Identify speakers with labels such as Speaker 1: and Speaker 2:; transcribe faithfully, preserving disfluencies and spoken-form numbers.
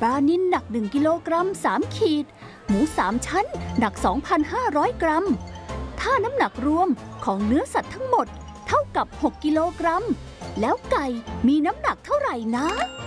Speaker 1: ลานิลหนักหนึ่งกิโลกรัมสามขีดหมูสามชั้นหนัก สองพันห้าร้อย กรัมถ้าน้ำหนักรวมของเนื้อสัตว์ทั้งหมดเท่ากับหกกิโลกรัมแล้วไก่มีน้ำหนักเท่าไหร่นะ